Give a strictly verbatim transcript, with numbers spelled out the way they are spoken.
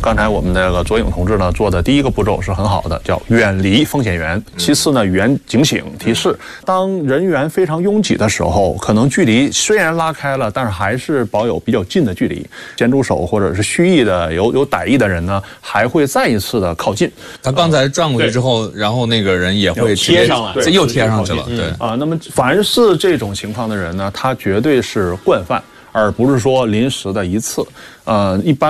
刚才我们那个左颖同志呢做的第一个步骤是很好的，叫远离风险源。其次呢，语言警醒提示，当人员非常拥挤的时候，可能距离虽然拉开了，但是还是保有比较近的距离。咸猪手或者是蓄意的有有歹意的人呢，还会再一次的靠近。 他刚才转过去之后，然后那个人也会贴上来， 又贴上去了。对啊，那么凡是这种情况的人呢，他绝对是惯犯，而不是说临时的一次。呃，一般。